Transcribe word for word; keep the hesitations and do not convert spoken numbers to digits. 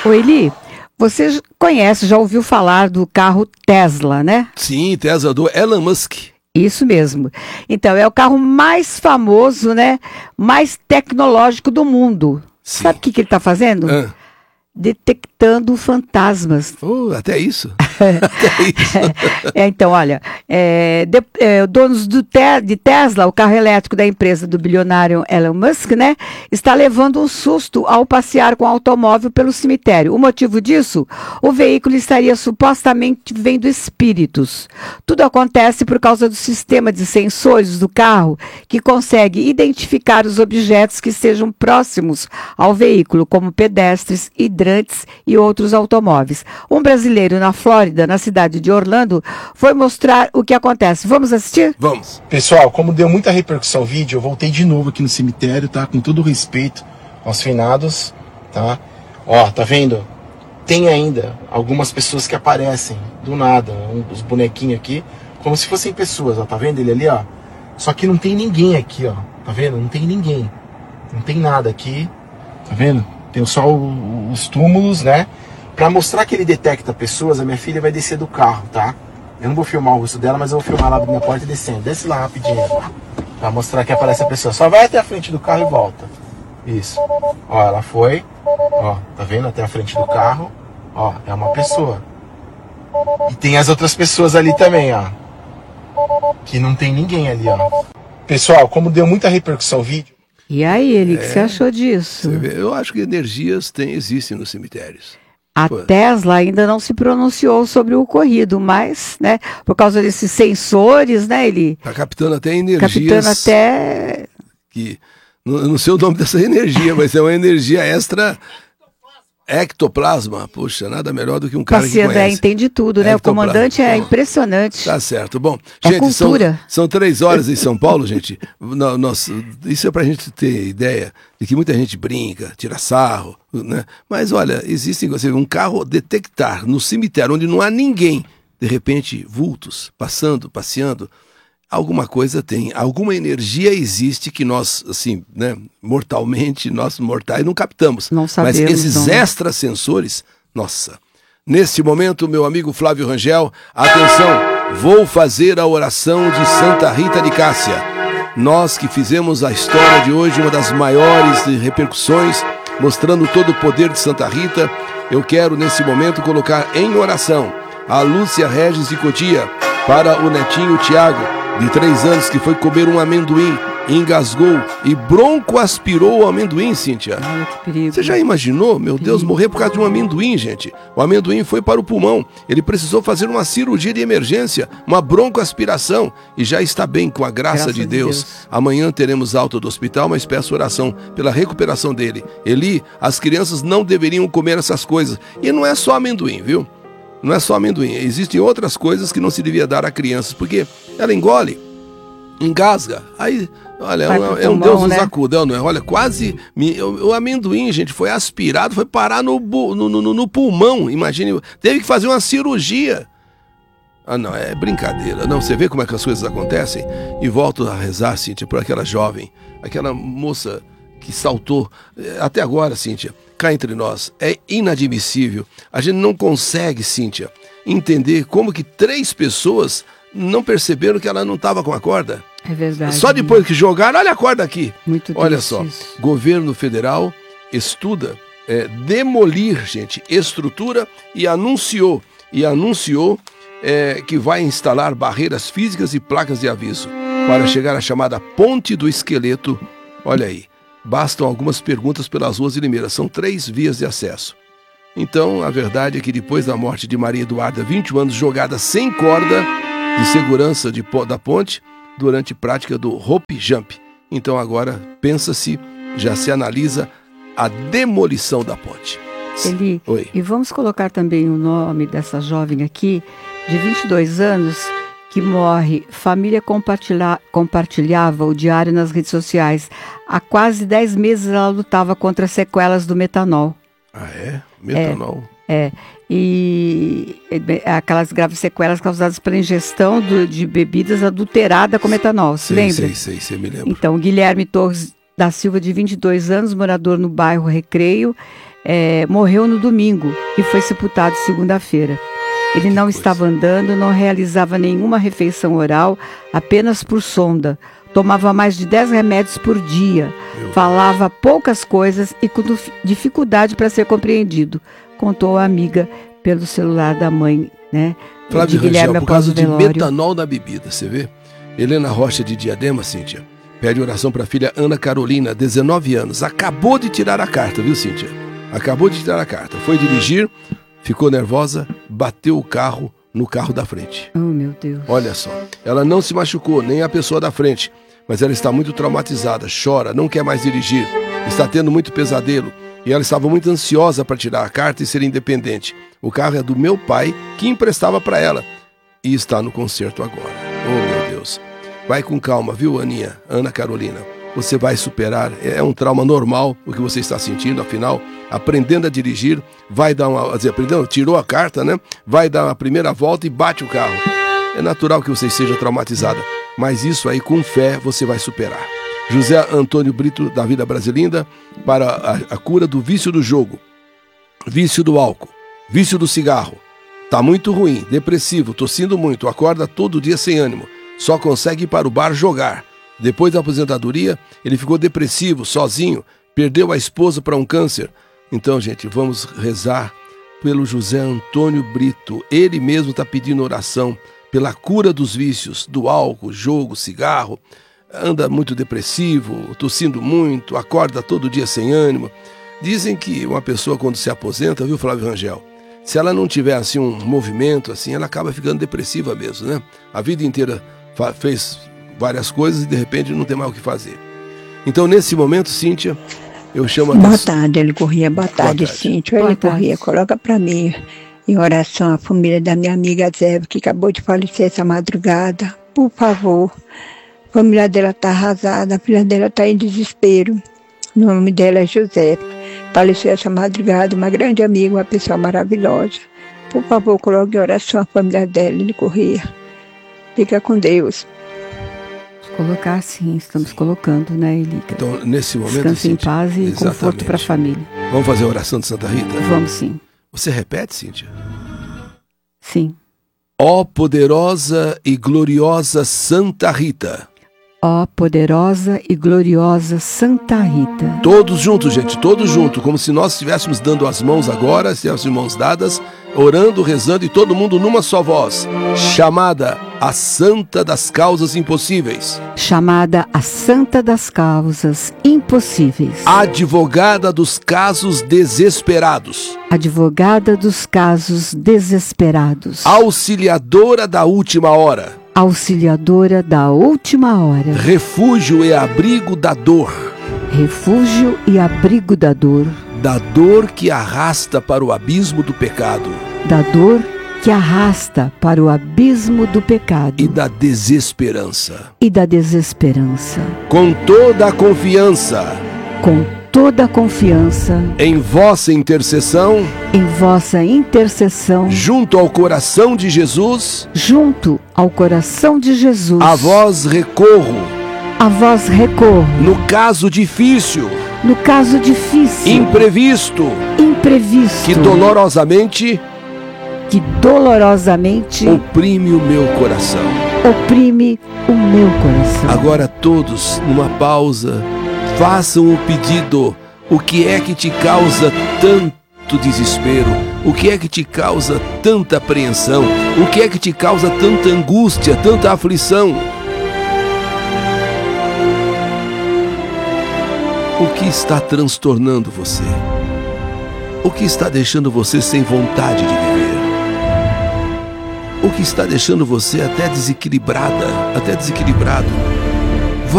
Ô Eli, você j- conhece, já ouviu falar do carro Tesla, né? Sim, Tesla do Elon Musk. Isso mesmo. Então, é o carro mais famoso, né? Mais tecnológico do mundo. Sim. Sabe o que, que ele está fazendo? Ah. Detectando fantasmas. Oh, até isso. Até isso. É, então, olha, é, de, é, donos do te, de Tesla, o carro elétrico da empresa do bilionário Elon Musk, né, está levando um susto ao passear com o automóvel pelo cemitério. O motivo disso? O veículo estaria supostamente vendo espíritos. Tudo acontece por causa do sistema de sensores do carro que consegue identificar os objetos que estejam próximos ao veículo, como pedestres, hidrantes e outros automóveis. Um brasileiro na Flórida, na cidade de Orlando, foi mostrar o que acontece. Vamos assistir? Vamos. Pessoal, como deu muita repercussão o vídeo, eu voltei de novo aqui no cemitério, tá? Com todo o respeito aos finados, tá? Ó, tá vendo? Tem ainda algumas pessoas que aparecem do nada, um, os bonequinhos aqui, como se fossem pessoas, ó. Tá vendo ele ali, ó? Só que não tem ninguém aqui, ó. Tá vendo? Não tem ninguém. Não tem nada aqui. Tá vendo? Tem só o, os túmulos, né? Pra mostrar que ele detecta pessoas, a minha filha vai descer do carro, tá? Eu não vou filmar o rosto dela, mas eu vou filmar ela abrindo a porta e descendo. Desce lá rapidinho. Pra mostrar que aparece a pessoa. Só vai até a frente do carro e volta. Isso. Ó, ela foi. Ó, tá vendo? Até a frente do carro. Ó, é uma pessoa. E tem as outras pessoas ali também, ó. Que não tem ninguém ali, ó. Pessoal, como deu muita repercussão o vídeo. E aí, Eli, o que você achou disso? Você vê, eu acho que energias tem, existem nos cemitérios. A Pô. Tesla ainda não se pronunciou sobre o ocorrido, mas, né, por causa desses sensores, né, ele Tá captando até energias. captando até... Que, não, eu não sei o nome dessa energia, mas é uma energia extra. Ectoplasma. Puxa, nada melhor do que um cara Passeando, que é, conhece. entende tudo, né? O Ectoplasma. comandante é Bom, impressionante. Tá certo. Bom, É gente, são, cultura. são três horas em São Paulo, gente. No- nós- isso é pra gente ter ideia de que muita gente brinca, tira sarro, né? Mas olha, existe você vê, um carro detectar no cemitério onde não há ninguém, de repente, vultos, passando, passeando. Alguma coisa tem, alguma energia existe que nós, assim, né, mortalmente, nós mortais não captamos. Não sabemos, Mas esses não. extrasensores, nossa. Neste momento, meu amigo Flávio Rangel, atenção, vou fazer a oração de Santa Rita de Cássia. Nós que fizemos a história de hoje, uma das maiores de repercussões, mostrando todo o poder de Santa Rita, eu quero nesse momento colocar em oração a Lúcia Regis de Cotia para o netinho Tiago, de três anos, que foi comer um amendoim, engasgou e broncoaspirou o amendoim, Cíntia. Olha que perigo. Você já imaginou, meu Deus, morrer por causa de um amendoim, gente? O amendoim foi para o pulmão. Ele precisou fazer uma cirurgia de emergência, uma broncoaspiração, e já está bem, com a graça, Graças de a Deus. Deus. Amanhã teremos alta do hospital, mas peço oração pela recuperação dele. Eli, as crianças não deveriam comer essas coisas. E não é só amendoim, viu? Não é só amendoim. Existem outras coisas que não se devia dar a crianças, porque ela engole, engasga, aí, olha, Vai é, um- pro é um pulmão, Deus nos né? acuda, não é? Olha, quase, me- o, o amendoim, gente, foi aspirado, foi parar no, bu- no, no, no pulmão, imagine, teve que fazer uma cirurgia. Ah, não, é brincadeira. Não, você vê como é que as coisas acontecem? E volto a rezar, Cíntia, por aquela jovem, aquela moça que saltou, eh, até agora, Cíntia, cá entre nós, é inadmissível. A gente não consegue, Cíntia, entender como que três pessoas não perceberam que ela não estava com a corda. É verdade. Só depois que jogaram, olha a corda aqui. Muito Olha triste só, isso. governo federal estuda é, demolir, gente, estrutura e anunciou, e anunciou é, que vai instalar barreiras físicas e placas de aviso para chegar à chamada Ponte do Esqueleto. Olha aí, bastam algumas perguntas pelas ruas de Limeira, são três vias de acesso. Então, a verdade é que depois da morte de Maria Eduarda, vinte e um anos, jogada sem corda de segurança de, po- da ponte, durante prática do rope jump. Então agora pensa-se, já se analisa a demolição da ponte. Eli, Oi. e vamos colocar também o nome dessa jovem aqui, de vinte e dois anos, que morre. Família compartilha, compartilhava o diário nas redes sociais. Há quase dez meses ela lutava contra as sequelas do metanol. Ah, é? Metanol. É, e é, aquelas graves sequelas causadas pela ingestão do- de bebidas adulteradas com metanol, se sei, lembra? sei, sei, sei, me lembro. Então, Guilherme Torres, da Silva, de vinte e dois anos, morador no bairro Recreio, é, morreu no domingo e foi sepultado segunda-feira. Ele não estava andando, não realizava nenhuma refeição oral, apenas por sonda. Tomava mais de dez remédios por dia. Meu falava poucas coisas e com dificuldade para ser compreendido. Contou a amiga pelo celular da mãe, né? Flávio Rangel, por causa de metanol na bebida, você vê? Helena Rocha de Diadema, Cíntia, pede oração para a filha Ana Carolina, dezenove anos. Acabou de tirar a carta, viu, Cíntia? Acabou de tirar a carta. Foi dirigir, ficou nervosa, bateu o carro no carro da frente. Oh, meu Deus. Olha só, ela não se machucou, nem a pessoa da frente, mas ela está muito traumatizada, chora, não quer mais dirigir, está tendo muito pesadelo e ela estava muito ansiosa para tirar a carta e ser independente. O carro é do meu pai, que emprestava para ela, e está no concerto agora. Oh, meu Deus. Vai com calma, viu, Aninha, Ana Carolina? Você vai superar, é um trauma normal o que você está sentindo, afinal, aprendendo a dirigir, vai dar uma, dizer, aprendendo, tirou a carta, né? Vai dar uma primeira volta e bate o carro. É natural que você esteja traumatizada, mas isso aí, com fé, você vai superar. José Antônio Brito, da Vida Brasilinda, para a, a cura do vício do jogo, vício do álcool, vício do cigarro. Tá muito ruim, depressivo, tossindo muito, acorda todo dia sem ânimo, só consegue ir para o bar jogar. Depois da aposentadoria, ele ficou depressivo, sozinho, perdeu a esposa para um câncer. Então, gente, vamos rezar pelo José Antônio Brito. Ele mesmo está pedindo oração pela cura dos vícios, do álcool, jogo, cigarro. Anda muito depressivo, tossindo muito, acorda todo dia sem ânimo. Dizem que uma pessoa, quando se aposenta, viu, Flávio Rangel, se ela não tiver assim um movimento, assim, ela acaba ficando depressiva mesmo, né? A vida inteira fez várias coisas e de repente não tem mais o que fazer. Então, nesse momento, Cíntia, eu chamo a Boa atenção. tarde, ele corria. Boa tarde, tarde. Cíntia. Boa Ele tarde. corria. Coloca para mim em oração a família da minha amiga Zé, que acabou de falecer essa madrugada. Por favor. A família dela está arrasada, a filha dela está em desespero. O nome dela é José. Faleceu essa madrugada, uma grande amiga, uma pessoa maravilhosa. Por favor, coloque em oração a família dela, ele corria. Fica com Deus. Colocar sim, estamos colocando, né, Elídia? Então, nesse momento, Descanse em Cíntia, paz e exatamente. conforto para a família. Vamos fazer a oração de Santa Rita? Vamos sim. Você repete, Cíntia? Sim. Ó poderosa e gloriosa Santa Rita. Ó poderosa e gloriosa Santa Rita. Todos juntos, gente, todos juntos, como se nós estivéssemos dando as mãos agora, estivéssemos mãos dadas, orando, rezando e todo mundo numa só voz. Chamada a Santa das Causas Impossíveis. Chamada a Santa das Causas Impossíveis. Advogada dos casos desesperados. Advogada dos casos desesperados. Auxiliadora da última hora. Auxiliadora da última hora. Refúgio e abrigo da dor. Refúgio e abrigo da dor. Da dor que arrasta para o abismo do pecado. Da dor que arrasta para o abismo do pecado. E da desesperança. E da desesperança. Com toda a confiança. Com toda a confiança. Em vossa intercessão. Em vossa intercessão. Junto ao coração de Jesus. Junto ao coração de Jesus. A vós recorro. A vós recorro. No caso difícil. No caso difícil. Imprevisto. Imprevisto. Que dolorosamente. Que dolorosamente. Oprime o meu coração. Oprime o meu coração. Agora todos, numa pausa, façam o pedido. O que é que te causa tanto desespero? O que é que te causa tanta apreensão? O que é que te causa tanta angústia, tanta aflição? O que está transtornando você? O que está deixando você sem vontade de viver? O que está deixando você até desequilibrada, até desequilibrado?